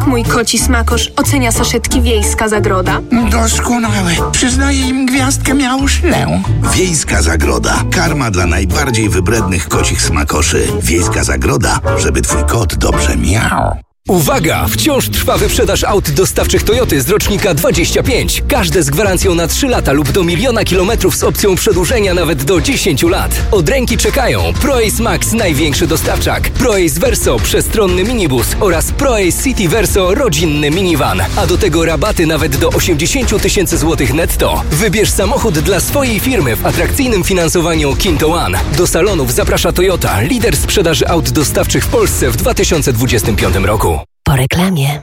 Jak mój koci smakosz ocenia saszetki Wiejska Zagroda? Doskonałe. Przyznaję im gwiazdkę miauszlę. Wiejska Zagroda. Karma dla najbardziej wybrednych kocich smakoszy. Wiejska Zagroda, żeby twój kot dobrze miał. Uwaga! Wciąż trwa wyprzedaż aut dostawczych Toyoty z rocznika 25. Każde z gwarancją na 3 lata lub do 1 000 000 kilometrów z opcją przedłużenia nawet do 10 lat. Od ręki czekają ProAce Max, największy dostawczak, ProAce Verso, przestronny minibus oraz ProAce City Verso, rodzinny minivan. A do tego rabaty nawet do 80 000 złotych netto. Wybierz samochód dla swojej firmy w atrakcyjnym finansowaniu Kinto One. Do salonów zaprasza Toyota, lider sprzedaży aut dostawczych w Polsce w 2025 roku. Po reklamie.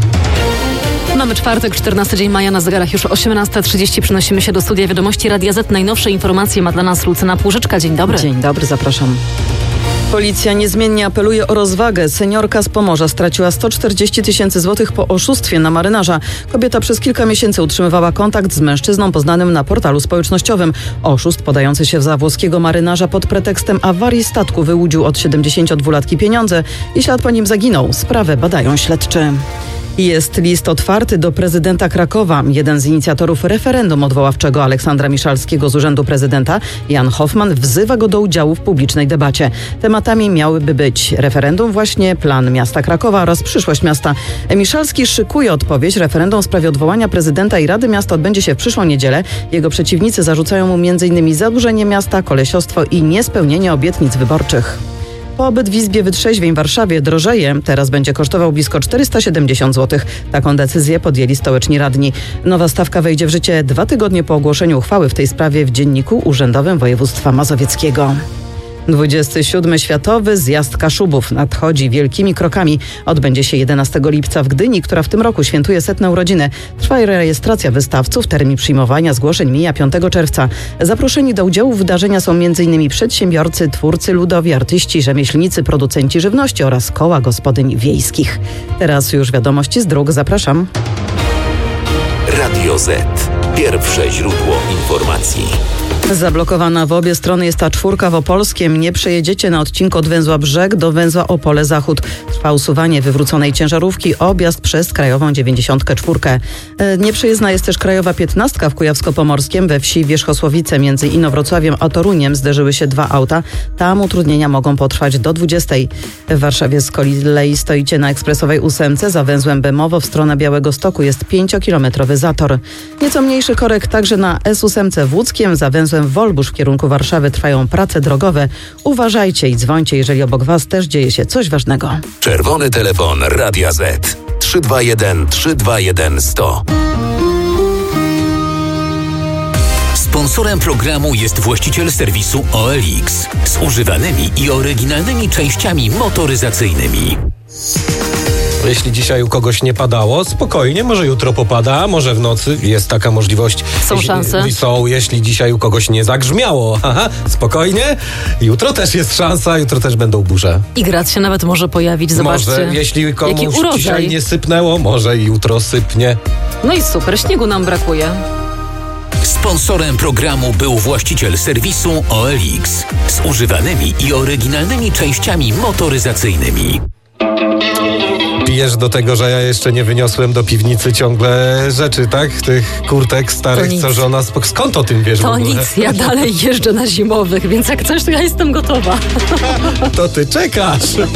Mamy czwartek, 14 dzień maja, na zegarach już 18:30. Przenosimy się do studia Wiadomości Radia Z. Najnowsze informacje ma dla nas Lucyna Płużyczka. Dzień dobry. Dzień dobry, zapraszam. Policja niezmiennie apeluje o rozwagę. Seniorka z Pomorza straciła 140 000 złotych po oszustwie na marynarza. Kobieta przez kilka miesięcy utrzymywała kontakt z mężczyzną poznanym na portalu społecznościowym. Oszust podający się za włoskiego marynarza pod pretekstem awarii statku wyłudził od 72-latki pieniądze i ślad po nim zaginął. Sprawę badają śledczy. Jest list otwarty do prezydenta Krakowa. Jeden z inicjatorów referendum odwoławczego Aleksandra Miszalskiego z urzędu prezydenta, Jan Hoffman, wzywa go do udziału w publicznej debacie. Tematami miałyby być referendum, właśnie plan miasta Krakowa oraz przyszłość miasta. Miszalski szykuje odpowiedź. Referendum w sprawie odwołania prezydenta i Rady Miasta odbędzie się w przyszłą niedzielę. Jego przeciwnicy zarzucają mu m.in. zadłużenie miasta, kolesiostwo i niespełnienie obietnic wyborczych. Pobyt w Izbie Wytrzeźwień w Warszawie drożeje. Teraz będzie kosztował blisko 470 zł. Taką decyzję podjęli stołeczni radni. Nowa stawka wejdzie w życie 2 tygodnie po ogłoszeniu uchwały w tej sprawie w Dzienniku Urzędowym Województwa Mazowieckiego. 27. Światowy Zjazd Kaszubów nadchodzi wielkimi krokami. Odbędzie się 11 lipca w Gdyni, która w tym roku świętuje 100. urodziny. Trwa rejestracja wystawców. Termin przyjmowania zgłoszeń mija 5 czerwca. Zaproszeni do udziału w wydarzenia są m.in. przedsiębiorcy, twórcy ludowi, artyści, rzemieślnicy, producenci żywności oraz koła gospodyń wiejskich. Teraz już wiadomości z dróg. Zapraszam. Radio Z. Pierwsze źródło informacji. Zablokowana w obie strony jest A4 w Opolskiem. Nie przejedziecie na odcinku od węzła Brzeg do węzła Opole Zachód. Trwa usuwanie wywróconej ciężarówki, objazd przez krajową 94. Nieprzejezdna jest też krajowa 15 w Kujawsko-Pomorskiem. We wsi Wierzchosławice między Inowrocławiem a Toruniem zderzyły się 2 auta. Tam utrudnienia mogą potrwać do 20. W Warszawie z kolei stoicie na ekspresowej 8 za węzłem Bemowo w stronę Białegostoku. Jest 5-kilometrowy zator. Nieco mniejszy korek także na S8 w Łódzkiem. Za węzłem Wolbusz w kierunku Warszawy trwają prace drogowe. Uważajcie i dzwońcie, jeżeli obok was też dzieje się coś ważnego. Czerwony telefon Radia Z. 321 321 100. Sponsorem programu jest właściciel serwisu OLX z używanymi i oryginalnymi częściami motoryzacyjnymi. Jeśli dzisiaj u kogoś nie padało, spokojnie, może jutro popada, może w nocy, jest taka możliwość. Są szanse? Są, jeśli dzisiaj u kogoś nie zagrzmiało. Aha, spokojnie, jutro też jest szansa, jutro też będą burze. I grad się nawet może pojawić, zobaczcie. Może, jeśli komuś dzisiaj nie sypnęło, może jutro sypnie. No i super, śniegu nam brakuje. Sponsorem programu był właściciel serwisu OLX z używanymi i oryginalnymi częściami motoryzacyjnymi. Pijesz do tego, że ja jeszcze nie wyniosłem do piwnicy ciągle rzeczy, tak? Tych kurtek starych, co żona... Skąd o tym wiesz w To ogóle? nic, ja dalej jeżdżę na zimowych, więc jak coś, to ja jestem gotowa. To ty czekasz.